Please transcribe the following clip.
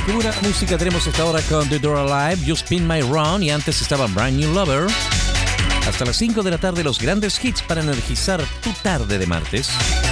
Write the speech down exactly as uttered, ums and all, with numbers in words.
Qué buena música tenemos esta hora con The Door Alive, You Spin My Round, y antes estaba Brand New Lover. Hasta las cinco de la tarde los grandes hits para energizar tu tarde de martes.